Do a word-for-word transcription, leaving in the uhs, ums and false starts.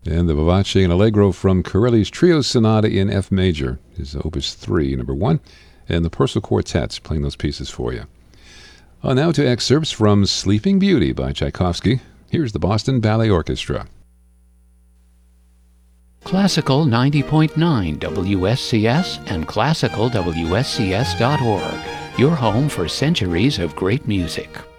And the Vivace and Allegro from Corelli's Trio Sonata in F major is Opus three, number one, and the Purcell Quartet's playing those pieces for you. Uh, now to excerpts from Sleeping Beauty by Tchaikovsky. Here's the Boston Ballet Orchestra. Classical ninety point nine W S C S and classical W S C S dot org, your home for centuries of great music.